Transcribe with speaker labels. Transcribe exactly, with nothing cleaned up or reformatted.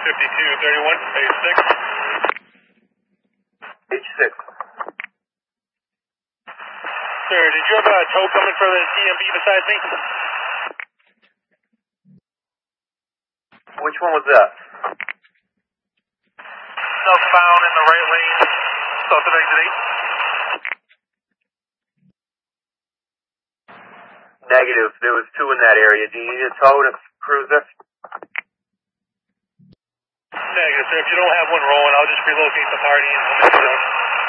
Speaker 1: fifty-two thirty-one, H six.
Speaker 2: H six.
Speaker 1: Sir, did you have a tow coming for the D M V besides me?
Speaker 2: Which one was that?
Speaker 1: Southbound in the right lane, south of exit eight.
Speaker 2: Negative. There was two in that area. Do you need a tow to cruiser?
Speaker 1: Negative, sir. If you don't have one rolling, I'll just relocate the party and we'll make it up.